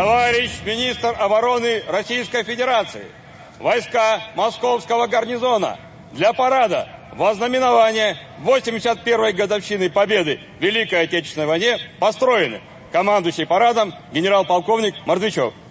Товарищ министр обороны Российской Федерации, войска Московского гарнизона для парада во знаменование 81-й годовщины Победы в Великой Отечественной войне построены. Командующий парадом генерал-полковник Мордвичев.